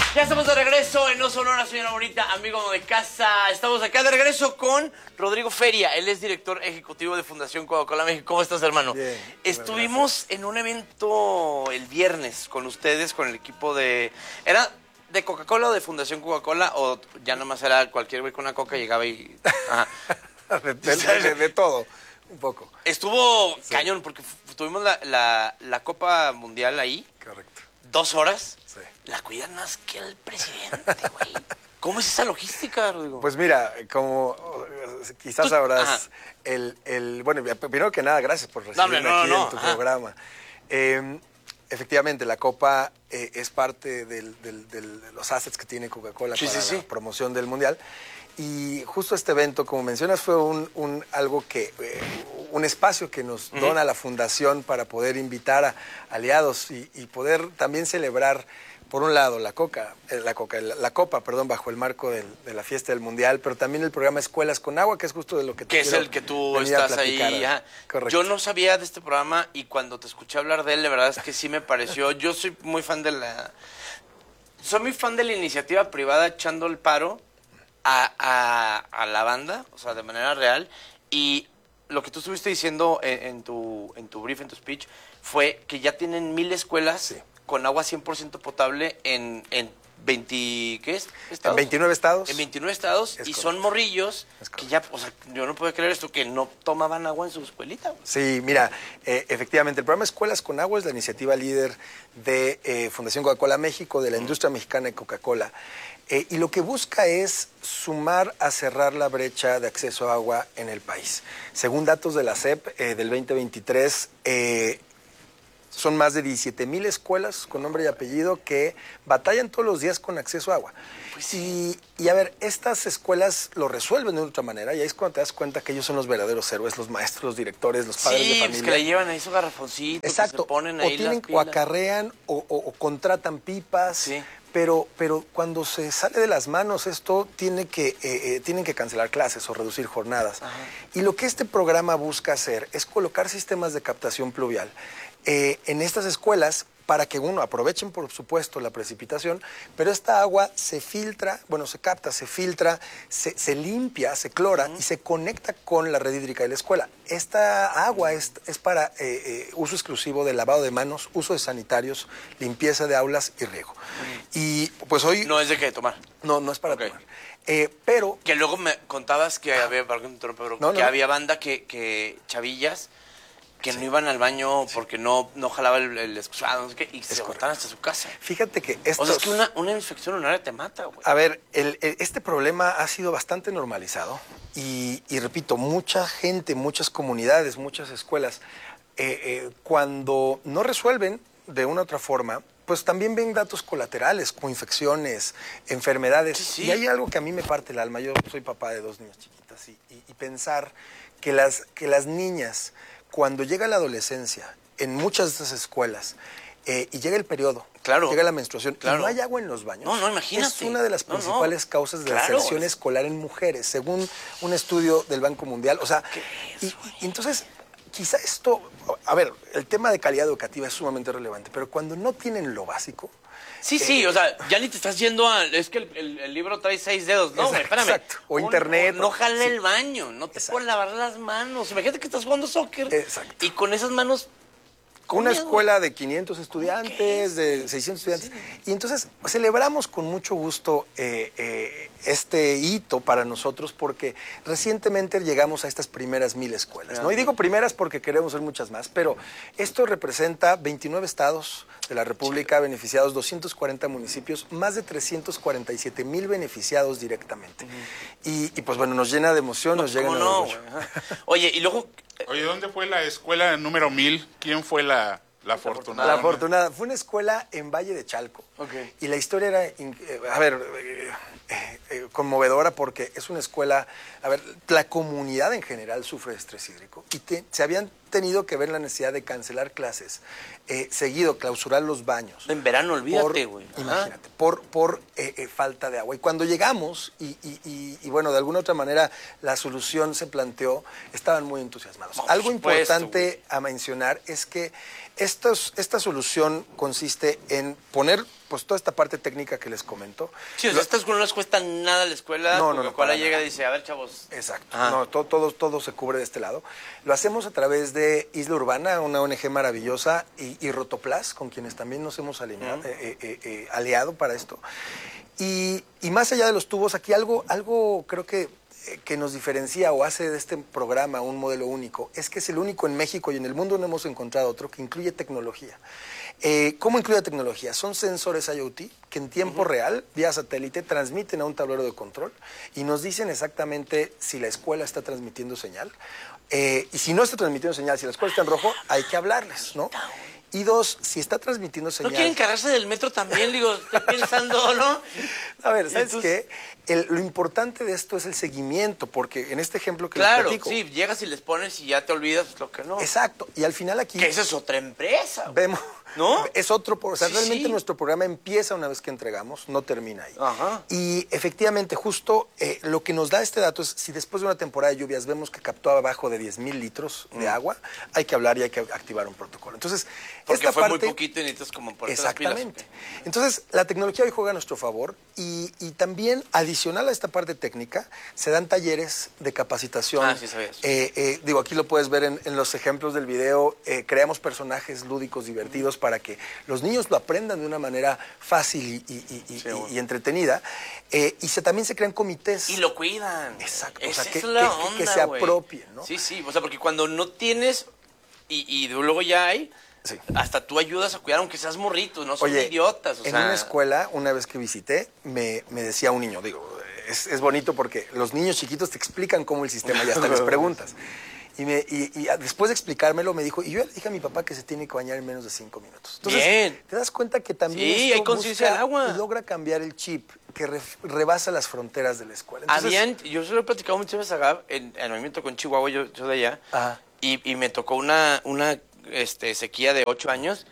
Ya estamos de regreso en No Sonora, señora bonita, amigo de casa. Estamos acá de regreso con Rodrigo Feria. Él es director ejecutivo de Fundación Coca-Cola México. ¿Cómo estás, hermano? Bien. Estuvimos en un evento el viernes con ustedes, con el equipo de... ¿Era de Coca-Cola o de Fundación Coca-Cola? ¿O ya nomás era cualquier güey con una coca llegaba y... Ajá. de todo, un poco. Estuvo cañón porque tuvimos la Copa Mundial ahí. Correcto. 2 horas. Sí. La cuidan más que el presidente, güey. ¿Cómo es esa logística, Rodrigo? Pues mira, como quizás sabrás, bueno, primero que nada, gracias por recibirme aquí en tu programa. Efectivamente, la Copa es parte de los assets que tiene Coca-Cola para la promoción del Mundial. Y justo este evento, como mencionas, fue un espacio que nos dona la Fundación para poder invitar a aliados y poder también celebrar, por un lado, la Copa, bajo el marco de la fiesta del Mundial, pero también el programa Escuelas con Agua, que es justo de lo que es el que tú estás ahí. Correcto. Yo no sabía de este programa y cuando te escuché hablar de él, la verdad es que sí me pareció. Yo soy muy fan de la iniciativa privada echando el paro a la banda, o sea, de manera real. Y lo que tú estuviste diciendo en tu brief, en tu speech, fue que ya tienen 1000 escuelas con agua 100% potable en 20, ¿qué es? ¿Estados? En 29 estados. En 29 estados, y son morrillos que ya, o sea, yo no puedo creer esto, que no tomaban agua en su escuelita. Sí, mira, efectivamente, el programa Escuelas con Agua es la iniciativa líder de Fundación Coca-Cola México, de la industria mexicana de Coca-Cola. Y lo que busca es sumar a cerrar la brecha de acceso a agua en el país. Según datos de la SEP del 2023, son más de 17,000 escuelas con nombre y apellido que batallan todos los días con acceso a agua. Pues sí. Y a ver, estas escuelas lo resuelven de otra manera, y ahí es cuando te das cuenta que ellos son los verdaderos héroes, los maestros, los directores, los padres de familia. Sí, pues que le llevan ahí su garrafoncito, exacto, que se ponen ahí o acarrean o contratan pipas. Sí. Pero cuando se sale de las manos esto, tienen que cancelar clases o reducir jornadas. Ajá. Y lo que este programa busca hacer es colocar sistemas de captación pluvial en estas escuelas para que, aprovechen, por supuesto, la precipitación, pero esta agua se filtra, se capta, se filtra, se limpia, se clora y se conecta con la red hídrica de la escuela. Esta agua es para uso exclusivo de lavado de manos, uso de sanitarios, limpieza de aulas y riego. Y pues hoy... No es de qué tomar. No es para tomar. Pero... Que luego me contabas que había, había banda que chavillas... que no iban al baño porque no jalaba el excusado, no sé qué, y se botaban hasta su casa. Fíjate que esto... O sea, es que una infección urinaria te mata, güey. A ver, este problema ha sido bastante normalizado y repito, mucha gente, muchas comunidades, muchas escuelas, cuando no resuelven de una u otra forma, pues también ven datos colaterales, como infecciones, enfermedades. Sí. Y hay algo que a mí me parte el alma. Yo soy papá de 2 niñas chiquitas y pensar que las niñas... Cuando llega la adolescencia, en muchas de estas escuelas, y llega el periodo, llega la menstruación, y no hay agua en los baños, no, imagínate. Es una de las principales causas de deserción escolar en mujeres, según un estudio del Banco Mundial. O sea, y entonces, quizá esto, a ver, el tema de calidad educativa es sumamente relevante, pero cuando no tienen lo básico... Sí, o sea, ya ni te estás yendo a... Es que el libro trae 6 dedos. No, güey, espérame. Exacto. O internet. No jale el baño, no te puedes lavar las manos. Imagínate que estás jugando soccer. Exacto. Y con esas manos... Con una escuela de 500 estudiantes, de 600 estudiantes. Sí. Y entonces celebramos con mucho gusto este hito para nosotros porque recientemente llegamos a estas primeras 1000 escuelas, ¿no? Y digo primeras porque queremos ser muchas más, pero esto representa 29 estados de la República beneficiados, 240 municipios, más de 347,000 beneficiados directamente. Y pues bueno, nos llena de emoción, nos llega de orgullo. Oye, y luego... Oye, ¿dónde fue la escuela número 1000? ¿Quién fue la afortunada? La afortunada. Fue una escuela en Valle de Chalco. Okay. Y la historia era, conmovedora porque es una escuela... A ver, la comunidad en general sufre de estrés hídrico y se habían tenido que ver la necesidad de cancelar clases, seguido, clausurar los baños. En verano, olvídate, güey. Imagínate, por falta de agua. Y cuando llegamos, y bueno, de alguna otra manera la solución se planteó, estaban muy entusiasmados. Algo importante a mencionar es que esta solución consiste en poner pues toda esta parte técnica que les comento. Sí, o sea, estas no les cuesta nada a la escuela. No, Coca-Cola para llega nada. y dice, a ver, chavos. Exacto. Ajá. No, todo se cubre de este lado. Lo hacemos a través de Isla Urbana, una ONG maravillosa, y Rotoplas, con quienes también nos hemos aliado para esto. Y más allá de los tubos, aquí algo creo que nos diferencia o hace de este programa un modelo único, es que es el único en México y en el mundo no hemos encontrado otro que incluye tecnología. ¿Cómo incluye tecnología? Son sensores IoT que en tiempo real, vía satélite, transmiten a un tablero de control y nos dicen exactamente si la escuela está transmitiendo señal. Y si no está transmitiendo señal, si la escuela está en rojo, hay que hablarles, ¿no? Y dos, si está transmitiendo señal... ¿No quieren cargarse del metro también? Digo, estoy pensando, ¿no? A ver, ¿sabes entonces... qué? Lo importante de esto es el seguimiento, porque en este ejemplo que les platico... Claro, sí, llegas y les pones y ya te olvidas lo que no. Exacto, y al final aquí... Que esa es otra empresa. Güey. Vemos... ¿No? Es otro... O sea, Sí, realmente sí. nuestro programa empieza una vez que entregamos, no termina ahí. Ajá. Y efectivamente, justo lo que nos da este dato es, si después de una temporada de lluvias vemos que captó abajo de 10,000 litros de agua, hay que hablar y hay que activar un protocolo. Entonces, Porque esta fue parte... muy poquito y necesitas como ponerte las pilas. Exactamente. Entonces, la tecnología hoy juega a nuestro favor y también, adicional a esta parte técnica, se dan talleres de capacitación. Ah, sí sabía eso. Digo, aquí lo puedes ver en los ejemplos del video. Creamos personajes lúdicos, divertidos, para que los niños lo aprendan de una manera fácil y entretenida. Y también se crean comités. Y lo cuidan. Exacto. Esa O sea, es la onda, que se güey. apropien, ¿no? Sí, sí. O sea, porque cuando no tienes y luego ya hay, Sí. hasta tú ayudas a cuidar, aunque seas morrito, no son Oye, idiotas. O en sea, una escuela, una vez que visité, me decía un niño, digo, es bonito porque los niños chiquitos te explican cómo el sistema y hasta les preguntas. Y después de explicármelo me dijo, y yo le dije a mi papá que se tiene que bañar en menos de 5 minutos. Entonces, Bien. te das cuenta que también Sí, esto hay conciencia busca del agua. y logra cambiar el chip que rebasa las fronteras de la escuela. Entonces, yo se lo he platicado muchas veces a Gab, en a mí me tocó en Chihuahua, yo de allá, Ajá. y me tocó una sequía de 8 años,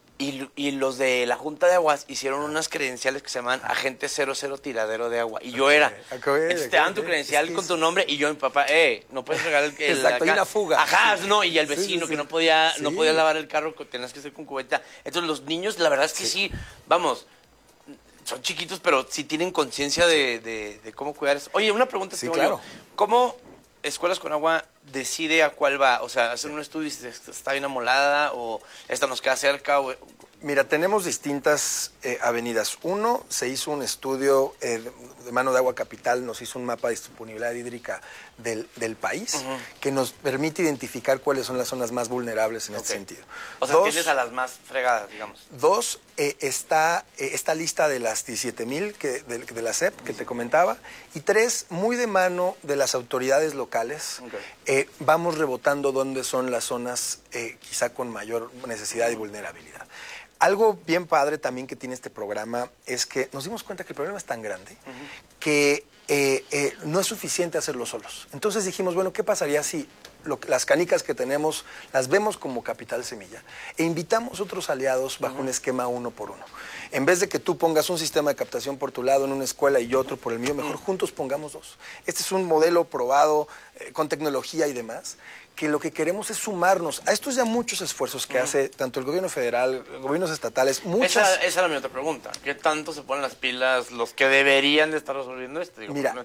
y los de la Junta de Aguas hicieron unas credenciales que se llaman Agente 00 Tiradero de Agua, y yo era, entonces te dan tu credencial Es que con tu nombre, y yo, mi papá, no puedes regalar el Exacto, hay acá. una fuga. Ajá, Sí. no, y el Sí, vecino sí, que sí. no podía Sí. lavar el carro, que tenías que hacer con cubeta. Entonces los niños, la verdad es que sí, vamos, son chiquitos, pero sí tienen conciencia de cómo cuidar eso. Oye, una pregunta Sí, tengo claro. yo. ¿Cómo Escuelas con Agua decide a cuál va? O sea, hacen un estudio y si está bien amolada o esta nos queda cerca. Mira, tenemos distintas avenidas. Uno, se hizo un estudio de Mano de Agua Capital, nos hizo un mapa de disponibilidad hídrica del país, que nos permite identificar cuáles son las zonas más vulnerables en este sentido. O sea, tienes a las más fregadas, digamos. Dos, está esta lista de las 17,000 de la SEP que te comentaba. Y tres, muy de mano de las autoridades locales, vamos rebotando dónde son las zonas quizá con mayor necesidad y vulnerabilidad. Algo bien padre también que tiene este programa es que nos dimos cuenta que el problema es tan grande que no es suficiente hacerlo solos. Entonces dijimos, bueno, ¿qué pasaría si las canicas que tenemos las vemos como capital semilla e invitamos otros aliados bajo un esquema 1 por 1? En vez de que tú pongas un sistema de captación por tu lado en una escuela y otro por el mío, mejor juntos pongamos 2. Este es un modelo probado con tecnología y demás, que lo que queremos es sumarnos a estos ya muchos esfuerzos que hace tanto el gobierno federal, gobiernos estatales, muchas... Esa era mi otra pregunta. ¿Qué tanto se ponen las pilas los que deberían de estar resolviendo esto? Digo, Mira, no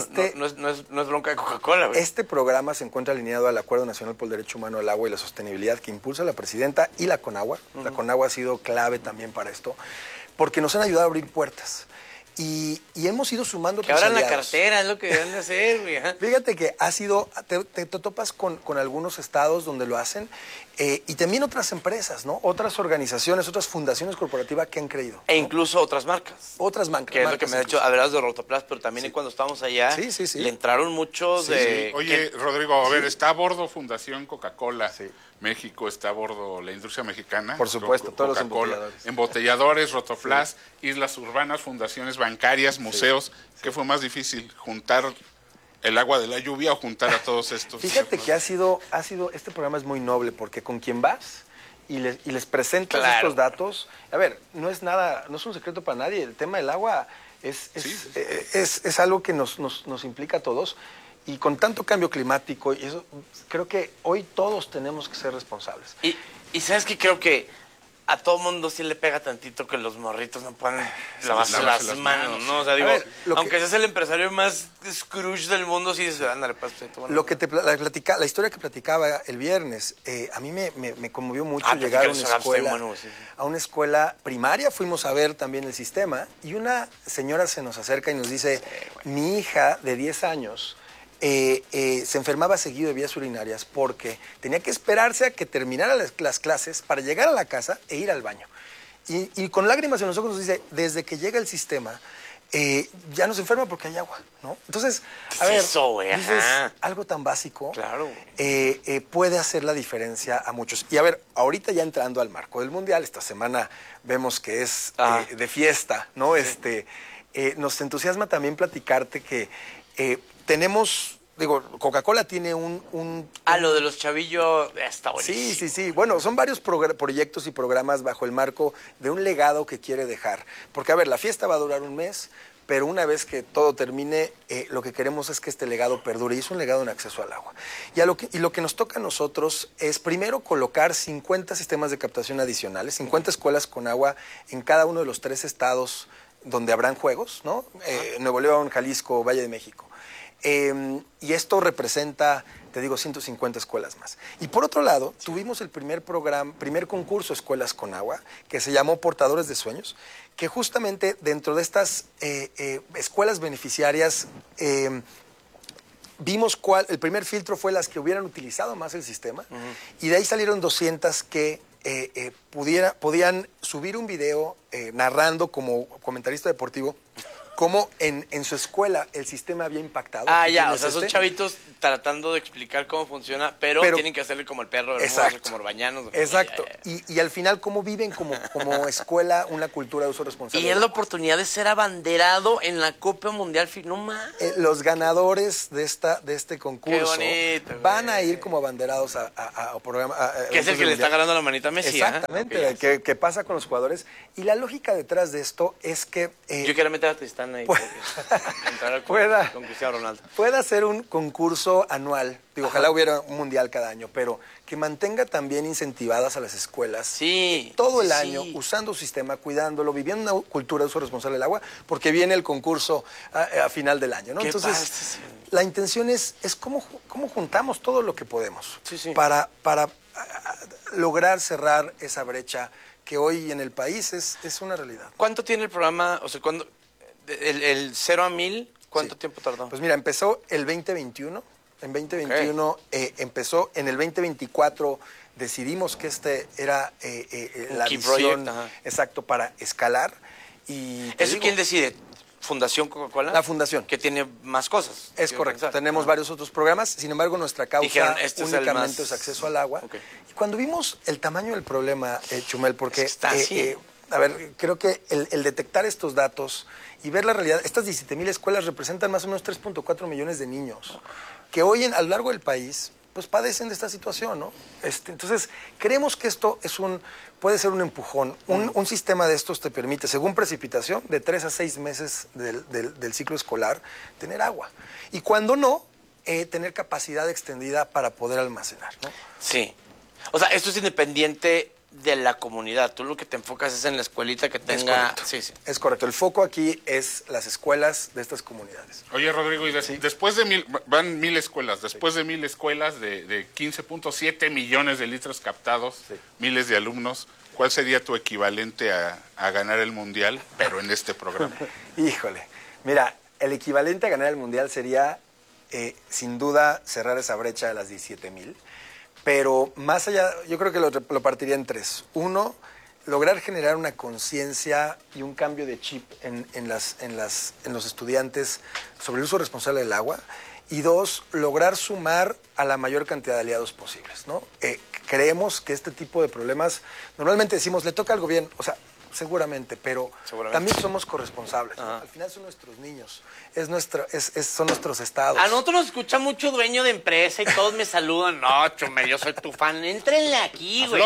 es bronca de Coca-Cola, güey. Este programa se encuentra alineado al Acuerdo Nacional por el Derecho Humano al Agua y la Sostenibilidad que impulsa la presidenta y la CONAGUA. La CONAGUA ha sido clave también para esto, porque nos han ayudado a abrir puertas. Y hemos ido sumando Que abran la aliados. cartera, es lo que deben de hacer, güey. Ajá. Fíjate que ha sido, te topas con algunos estados donde lo hacen y también otras empresas, ¿no? Otras organizaciones, otras fundaciones corporativas que han creído. E incluso otras marcas. Otras marcas. Que es lo que me ha hecho, hablabas de Rotoplas, pero también cuando estábamos allá, Sí, sí, sí. le entraron muchos de... Oye, Rodrigo, a ver, está a bordo Fundación Coca-Cola. México, está a bordo la industria mexicana. Por supuesto, todos los Coca-Cola, embotelladores. Embotelladores, Rotoplas, islas urbanas, fundaciones bancarias, museos. ¿Qué fue más difícil? ¿Juntar el agua de la lluvia o juntar a todos estos? Fíjate que este programa es muy noble porque con quien vas y les presentas Claro. estos datos, a ver, no es un secreto para nadie, el tema del agua es algo que nos implica a todos. Y con tanto cambio climático, y eso, creo que hoy todos tenemos que ser responsables. Y sabes que creo que a todo mundo sí le pega tantito que los morritos no puedan lavarse lavarse las las manos, manos. ¿no? O sea, digo, ver, aunque seas el empresario más Scrooge del mundo, sí dices, ándale, pues, Lo que la historia que platicaba el viernes, a mí me conmovió mucho Ah, llegar a platícales, una estoy escuela, bueno, sí, sí. a una escuela primaria, fuimos a ver también el sistema, y una señora se nos acerca y nos dice, mi hija de 10 años se enfermaba seguido de vías urinarias porque tenía que esperarse a que terminara las clases para llegar a la casa e ir al baño. Y con lágrimas en los ojos nos dice, desde que llega el sistema, ya no se enferma porque hay agua, ¿no? Entonces, a ver, eso, güey? dices, Ajá. algo tan básico Claro. puede hacer la diferencia a muchos. Y a ver, ahorita ya entrando al marco del Mundial, esta semana vemos que es de fiesta, ¿no? Sí. Nos entusiasma también platicarte que tenemos... Digo, Coca-Cola tiene lo de los chavillos está buenísimo. Sí. Bueno, son varios proyectos y programas bajo el marco de un legado que quiere dejar. Porque, a ver, la fiesta va a durar un mes, pero una vez que todo termine, lo que queremos es que este legado perdure. Y es un legado en acceso al agua. Y lo que nos toca a nosotros es, primero, colocar 50 sistemas de captación adicionales, 50 escuelas con agua en cada uno de los 3 estados donde habrán juegos, ¿no? Nuevo León, Jalisco, Valle de México. Y esto representa, te digo, 150 escuelas más. Y por otro lado, tuvimos el primer concurso Escuelas con Agua, que se llamó Portadores de Sueños, que justamente dentro de estas escuelas beneficiarias vimos el primer filtro fue las que hubieran utilizado más el sistema, y de ahí salieron 200 que podían subir un video narrando como comentarista deportivo cómo en su escuela el sistema había impactado. O sea, son chavitos tratando de explicar cómo funciona, pero tienen que hacerle como el perro de hermoso, como Orbañanos. Exacto. Y al final, cómo viven como escuela una cultura de uso responsable. Y es la oportunidad de ser abanderado en la Copa Mundial. No más. Los ganadores de este concurso van a ir como abanderados a programa. Que es el que le está ganando la manita a Messi. Exactamente, Okay, que pasa con los jugadores. Y la lógica detrás de esto es que... yo quiero meter a Tristán ahí. Entrar con Cristiano Ronaldo. Pueda ser un concurso anual. Digo, ojalá hubiera un mundial cada año, pero que mantenga también incentivadas a las escuelas todo el año, usando su sistema, cuidándolo, viviendo una cultura de uso responsable del agua, porque viene el concurso a final del año, ¿no? Entonces, la intención es cómo juntamos todo lo que podemos para lograr cerrar esa brecha que hoy en el país es una realidad. ¿Cuánto tiene el programa? O sea, ¿cuándo, el 0 a 1000, ¿cuánto tiempo tardó? Pues mira, empezó el 2021. En 2021 empezó, en el 2024 decidimos que este era la visión exacto para escalar. ¿Eso quién decide? ¿Fundación Coca-Cola? La fundación. Que tiene más cosas. Es correcto. Tenemos varios otros programas. Sin embargo, nuestra causa Dijeron, únicamente es acceso al agua. Y cuando vimos el tamaño del problema, Chumel, porque a ver, creo que el detectar estos datos y ver la realidad, estas 17,000 escuelas representan más o menos 3.4 millones de niños que hoy a lo largo del país pues padecen de esta situación, ¿no? Entonces, creemos que esto puede ser un empujón. Un sistema de estos te permite, según precipitación, de 3 a 6 meses del ciclo escolar, tener agua. Y cuando no, tener capacidad extendida para poder almacenar, ¿no? Sí. O sea, esto es independiente de la comunidad. Tú lo que te enfocas es en la escuelita que tenga... Es correcto. El foco aquí es las escuelas de estas comunidades. Oye, Rodrigo, y después de van 1,000 escuelas, después de 1,000 escuelas de 15.7 millones de litros captados, miles de alumnos, ¿cuál sería tu equivalente a ganar el Mundial, pero en este programa? Híjole, mira, el equivalente a ganar el Mundial sería, sin duda, cerrar esa brecha de las 17,000. Pero más allá, yo creo que lo partiría en 3. 1, lograr generar una conciencia y un cambio de chip en los estudiantes sobre el uso responsable del agua. Y 2, lograr sumar a la mayor cantidad de aliados posibles, ¿no? Creemos que este tipo de problemas, normalmente decimos, le toca al gobierno, o sea, seguramente, pero también somos corresponsables, ¿no? Al final son nuestros niños, son nuestros estados. A nosotros nos escucha mucho dueño de empresa y todos me saludan. No, Chumel, yo soy tu fan. Éntrenle aquí, güey.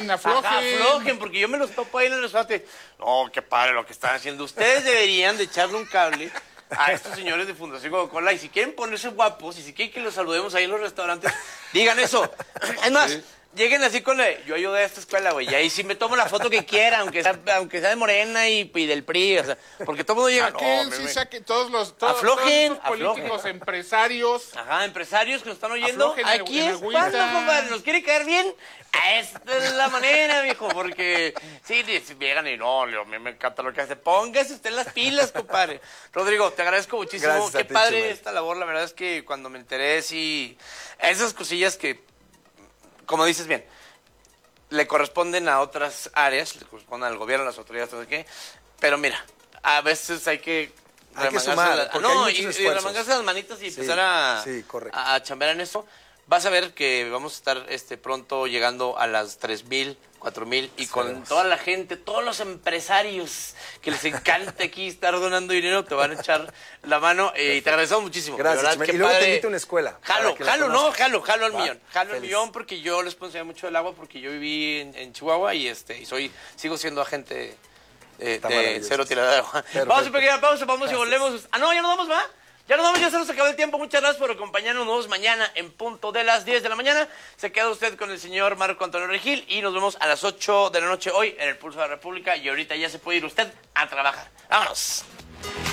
Aflojen, porque yo me los topo ahí en el restaurante. No, qué padre lo que están haciendo. Ustedes deberían de echarle un cable a estos señores de Fundación Coca-Cola, y si quieren ponerse guapos y si quieren que los saludemos ahí en los restaurantes, digan eso. Es más, lleguen así con yo ayudé a esta escuela, güey, y ahí sí me tomo la foto que quiera, aunque sea de Morena y del PRI, o sea, porque todo el mundo llega, Saquen todos aflojen, los políticos, empresarios. Ajá, empresarios que nos están oyendo, Aflojen aquí en es agüita. cuando, compadre, nos quiere caer bien, esta es la manera, mijo, porque sí, llegan y no, a mí me encanta lo que hace, póngase usted las pilas, compadre. Rodrigo, te agradezco muchísimo, Gracias a qué ti, padre Chumel. esta labor, la verdad es que cuando me enteré, sí, esas cosillas que, como dices bien, le corresponden a otras áreas, le corresponden al gobierno, a las autoridades, no sé qué, pero mira, a veces hay que sumar, porque hay muchos y esfuerzos. remangarse las manitas y Sí, empezar sí, correcto. a chambear en eso. Vas a ver que vamos a estar pronto llegando a las 3,000, 4,000 y con Esperemos. toda la gente, todos los empresarios que les encanta aquí estar donando dinero, te van a echar la mano y te agradecemos muchísimo. de Gracias, verdad, Chumel. qué Y luego te padre. invito a una escuela. Jalo, para que la jalo, no, conozcas. jalo al ¿Va? millón. Jalo al Feliz. millón porque yo responsabilidad mucho del agua porque yo viví en Chihuahua y sigo siendo agente Está de maravilloso. cero tirada de agua. Perfecto. Vamos a una pequeña pausa, vamos y volvemos. Ah, no, ya nos vamos, ¿va? Ya nos vamos, ya se nos acabó el tiempo. Muchas gracias por acompañarnos. Nos vemos mañana en punto de las 10 de la mañana. Se queda usted con el señor Marco Antonio Regil y nos vemos a las 8 de la noche hoy en el Pulso de la República y ahorita ya se puede ir usted a trabajar. ¡Vámonos!